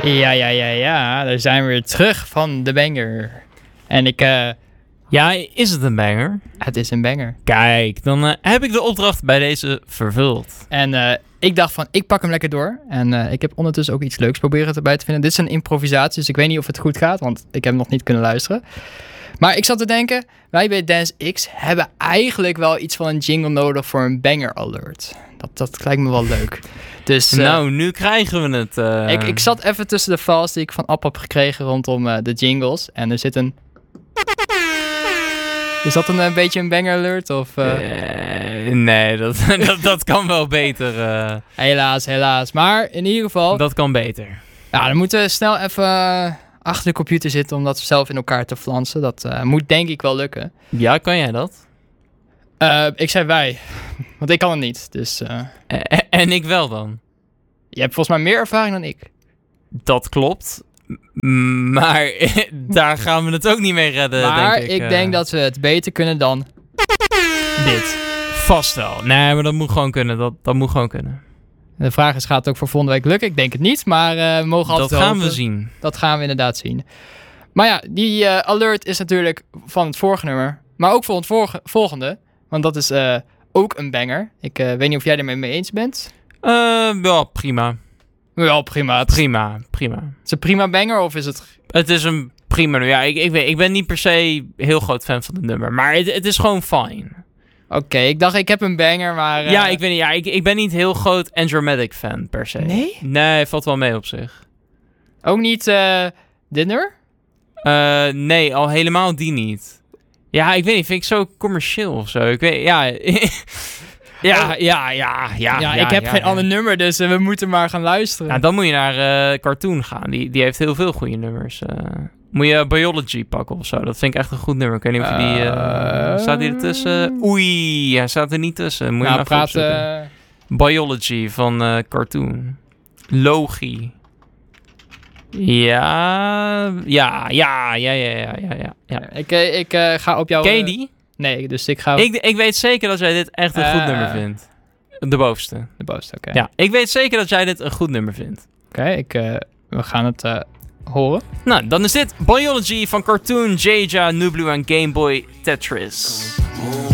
Ja. Daar zijn we weer terug van de banger. En Ja, is het een banger? het is een banger. Kijk, dan heb ik de opdracht bij deze vervuld. En ik dacht van, ik pak hem lekker door. En ik heb ondertussen ook iets leuks proberen erbij te vinden. Dit is een improvisatie, dus ik weet niet of het goed gaat, want ik heb hem nog niet kunnen luisteren. Maar ik zat te denken, wij bij Dance X hebben eigenlijk wel iets van een jingle nodig voor een banger alert. Dat lijkt me wel leuk. Dus Nu krijgen we het. ik zat even tussen de files die ik van App heb gekregen rondom de jingles. En er zit een... Is dat een beetje een banger alert? Of, Nee, dat kan wel beter. Helaas. Maar in ieder geval... Dat kan beter. Ja, dan moeten we snel even achter de computer zitten om dat zelf in elkaar te flansen. Dat moet denk ik wel lukken. Ja, kan jij dat? Ik zei wij, want ik kan het niet. Dus En ik wel dan. je hebt volgens mij meer ervaring dan ik. Dat klopt. Maar daar gaan we het ook niet mee redden, Maar denk ik. ik denk dat we het beter kunnen dan dit. Vast wel. Nee, maar dat moet gewoon kunnen. Dat moet gewoon kunnen. De vraag is, gaat het ook voor volgende week lukken? Ik denk het niet, maar we mogen altijd Dat gaan hopen. we zien. Dat gaan we inderdaad zien. Maar ja, die alert is natuurlijk van het vorige nummer. Maar ook voor het volgende. Want dat is ook een banger. Ik weet niet of jij ermee mee eens bent. Wel, prima. Wel, prima. Prima. Is het een prima banger of is het... Het is een prima nummer. Ja, ik ben niet per se heel groot fan van het nummer. Maar het is gewoon fine. Oké, ik dacht ik heb een banger, maar... Ja, ik weet niet. Ja, ik ben niet heel groot Andromatic fan per se. Nee? Nee, valt wel mee op zich. Ook niet dit nummer? Nee, al helemaal die niet. Ja, ik weet niet. Vind ik zo commercieel of zo. Ik weet... Ja... Ja, ik heb geen ander nummer, dus we moeten maar gaan luisteren. Nou, dan moet je naar Cartoon gaan. Die heeft heel veel goede nummers. Moet je Biology pakken of zo. Dat vind ik echt een goed nummer. Ik weet niet of je die... staat die ertussen? Oei, hij staat er niet tussen. Moet je maar praten. Biology van Cartoon. Logie. Ja. Ik ga op jou... Ken je die? Nee, dus ik ga... Ik weet zeker dat jij dit echt een goed nummer vindt. De bovenste. De bovenste, oké. Ja, ik weet zeker dat jij dit een goed nummer vindt. Oké, we gaan het horen. Nou, dan is dit Biology van Cartoon, Jaja, Nublu en Game Boy Tetris.